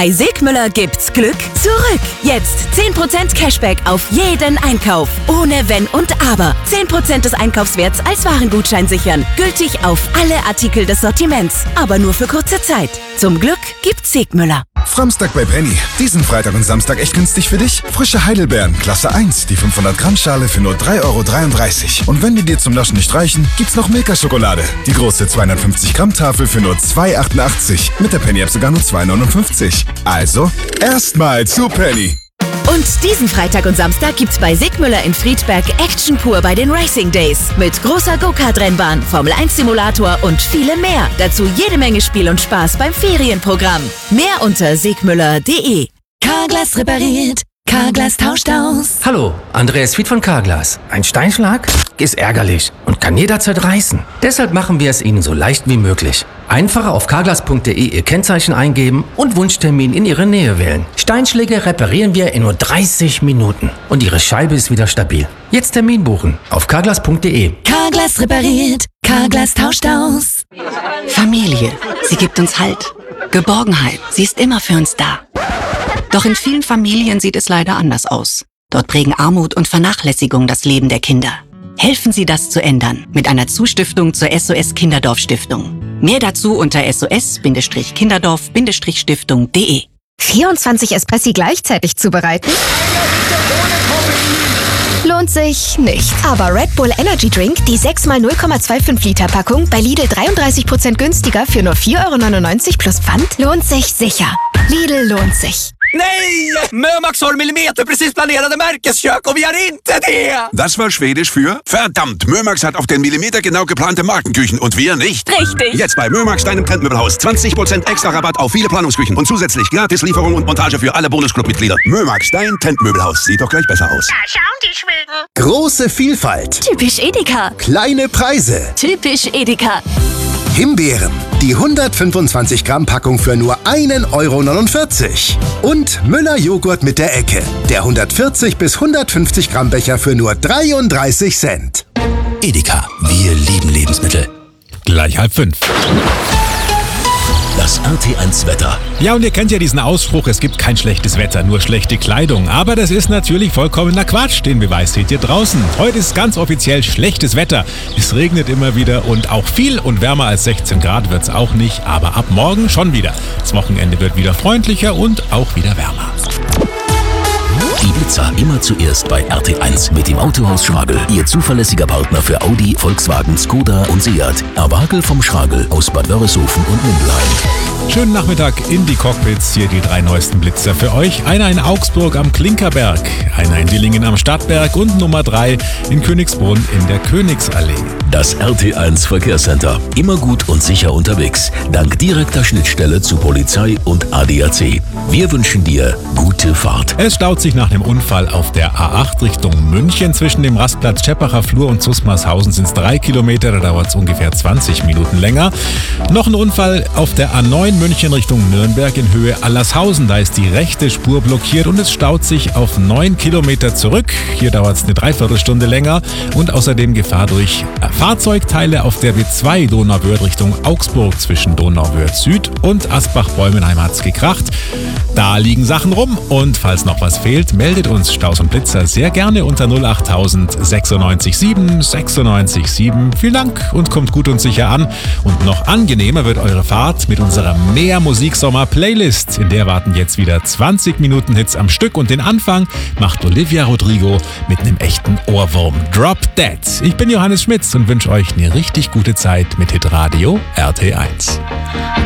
Bei Segmüller gibt's Glück zurück. Jetzt 10% Cashback auf jeden Einkauf. Ohne Wenn und Aber. 10% des Einkaufswerts als Warengutschein sichern. Gültig auf alle Artikel des Sortiments. Aber nur für kurze Zeit. Zum Glück gibt's Segmüller. Framstag bei Penny. Diesen Freitag und Samstag echt günstig für dich? Frische Heidelbeeren, Klasse 1, die 500 Gramm Schale für nur 3,33 €. Und wenn die dir zum Naschen nicht reichen, gibt's noch Milka-Schokolade. Die große 250 Gramm Tafel für nur 2,88 €. Mit der Penny-App sogar nur 2,59 €. Also, erstmal zu Penny. Und diesen Freitag und Samstag gibt's bei Segmüller in Friedberg Action pur bei den Racing Days. Mit großer Go-Kart-Rennbahn, Formel-1-Simulator und vielem mehr. Dazu jede Menge Spiel und Spaß beim Ferienprogramm. Mehr unter segmüller.de. Carglass repariert. Carglass tauscht aus. Hallo, Andreas Fied von Carglass. Ein Steinschlag ist ärgerlich und kann jederzeit reißen. Deshalb machen wir es Ihnen so leicht wie möglich. Einfach auf carglass.de Ihr Kennzeichen eingeben und Wunschtermin in Ihre Nähe wählen. Steinschläge reparieren wir in nur 30 Minuten und Ihre Scheibe ist wieder stabil. Jetzt Termin buchen auf carglass.de. Carglass repariert. Carglass tauscht aus. Familie, sie gibt uns Halt. Geborgenheit, sie ist immer für uns da. Doch in vielen Familien sieht es leider anders aus. Dort prägen Armut und Vernachlässigung das Leben der Kinder. Helfen Sie, das zu ändern mit einer Zustiftung zur SOS Kinderdorf Stiftung. Mehr dazu unter sos-kinderdorf-stiftung.de. 24 Espressi gleichzeitig zubereiten? Lohnt sich nicht. Aber Red Bull Energy Drink, die 6x 0,25 Liter Packung, bei Lidl 33% günstiger für nur 4,99 € plus Pfand, lohnt sich sicher. Lidl lohnt sich. Nej! Mömax har millimeterprecis planerade Märkeskök och vi har inte det! Das war Schwedisch für verdammt. Mömax hat auf den Millimeter genau geplante Markenküchen und wir nicht. Richtig. Jetzt bei Mömax, deinem Trendmöbelhaus. 20% extra Rabatt auf viele Planungsküchen und zusätzlich Gratislieferung und Montage für alle Bonusclub-Mitglieder. Mömax, dein Trendmöbelhaus. Sieht doch gleich besser aus. Da schauen die Schweden. Große Vielfalt. Typisch Edeka. Kleine Preise. Typisch Edeka. Himbeeren. Die 125 Gramm Packung für nur 1,49 €. Und Müller-Joghurt mit der Ecke. Der 140 bis 150 Gramm Becher für nur 33 Cent. Edeka, wir lieben Lebensmittel. Gleich 4:30. Das RT1 Wetter. Ja, und ihr kennt ja diesen Ausspruch, es gibt kein schlechtes Wetter, nur schlechte Kleidung. Aber das ist natürlich vollkommener Quatsch. Den Beweis seht ihr draußen. Heute ist ganz offiziell schlechtes Wetter. Es regnet immer wieder und auch viel und wärmer als 16 Grad wird's auch nicht. Aber ab morgen schon wieder. Das Wochenende wird wieder freundlicher und auch wieder wärmer. Die Blitzer immer zuerst bei RT1 mit dem Autohaus Schragel. Ihr zuverlässiger Partner für Audi, Volkswagen, Skoda und Seat. Erwagel vom Schragel aus Bad Wörishofen und Mümlein. Schönen Nachmittag in die Cockpits. Hier die 3 neuesten Blitzer für euch. Einer in Augsburg am Klinkerberg, einer in Dillingen am Stadtberg und Nummer 3 in Königsbrunn in der Königsallee. Das RT1 Verkehrscenter. Immer gut und sicher unterwegs. Dank direkter Schnittstelle zu Polizei und ADAC. Wir wünschen dir gute Fahrt. Es staut sich nach dem Unfall auf der A8 Richtung München. Zwischen dem Rastplatz Scheppacher Flur und Zusmarshausen sind es 3 Kilometer. Da dauert es ungefähr 20 Minuten länger. Noch ein Unfall auf der A9 München Richtung Nürnberg in Höhe Allershausen. Da ist die rechte Spur blockiert und es staut sich auf 9 Kilometer zurück. Hier dauert es eine Dreiviertelstunde länger. Und außerdem Gefahr durch Fahrzeugteile auf der B2 Donauwörth Richtung Augsburg. Zwischen Donauwörth Süd und Asbach-Bäumenheim hat es gekracht. Da liegen Sachen rum und falls noch was fehlt, meldet uns Staus und Blitzer sehr gerne unter 08000 96 7 96 7. Vielen Dank und kommt gut und sicher an. Und noch angenehmer wird eure Fahrt mit unserer Mehr-Musik-Sommer-Playlist. In der warten jetzt wieder 20 Minuten Hits am Stück und den Anfang macht Olivia Rodrigo mit einem echten Ohrwurm. Drop Dead. Ich bin Johannes Schmitz und wünsche euch eine richtig gute Zeit mit Hitradio RT1.